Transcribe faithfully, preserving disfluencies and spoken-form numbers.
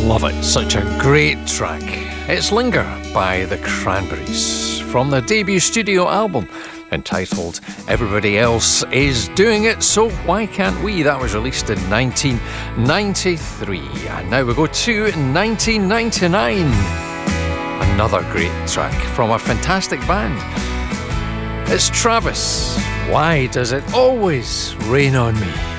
Love it. Such a great track. It's Linger by the Cranberries from their debut studio album entitled Everybody Else Is Doing It, So Why Can't We? That was released in nineteen ninety-three. And now we go to nineteen ninety-nine. Another great track from a fantastic band. It's Travis. Why Does It Always Rain on Me?